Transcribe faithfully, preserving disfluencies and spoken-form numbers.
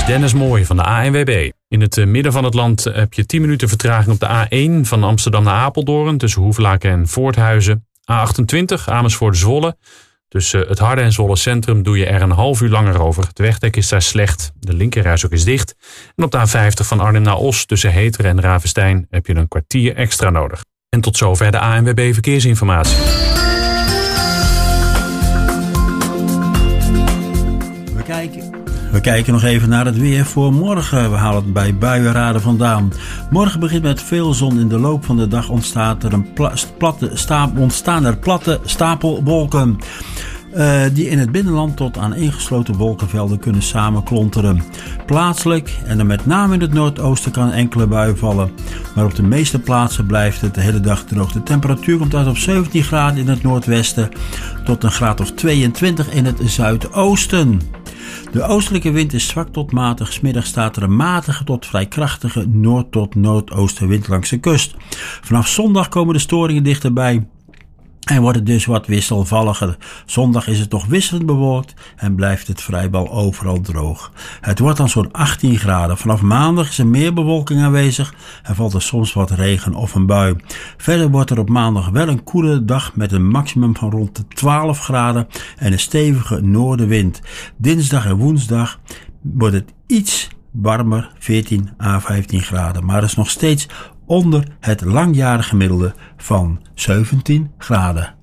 Dennis Mooij van de A N W B. In het midden van het land heb je tien minuten vertraging op de A één van Amsterdam naar Apeldoorn tussen Hoevelaken en Voorthuizen. A achtentwintig Amersfoort-Zwolle. Tussen het Harde en Zwolle Centrum doe je er een half uur langer over. Het wegdek is daar slecht. De linkerrijstrook is dicht. En op de A vijftig van Arnhem naar Os tussen Heteren en Ravenstein heb je een kwartier extra nodig. En tot zover de A N W B Verkeersinformatie. We kijken... We kijken nog even naar het weer voor morgen. We halen het bij buienraden vandaan. Morgen begint met veel zon. In de loop van de dag ontstaat er een pla- platte sta- ontstaan er platte stapelwolken. Uh, die in het binnenland tot aan ingesloten wolkenvelden kunnen samenklonteren. Plaatselijk en dan met name in het noordoosten kan een enkele bui vallen. Maar op de meeste plaatsen blijft het de hele dag droog. De temperatuur komt uit op zeventien graden in het noordwesten tot een graad of tweeëntwintig in het zuidoosten. De oostelijke wind is zwak tot matig. 's Middags staat er een matige tot vrij krachtige noord- tot noordoostenwind langs de kust. Vanaf zondag komen de storingen dichterbij en wordt het dus wat wisselvalliger. Zondag is het toch wisselend bewolkt en blijft het vrijwel overal droog. Het wordt dan zo'n achttien graden. Vanaf maandag is er meer bewolking aanwezig en valt er soms wat regen of een bui. Verder wordt er op maandag wel een koele dag met een maximum van rond de twaalf graden en een stevige noordenwind. Dinsdag en woensdag wordt het iets warmer, veertien à vijftien graden, maar is nog steeds onder het langjarige gemiddelde van zeventien graden.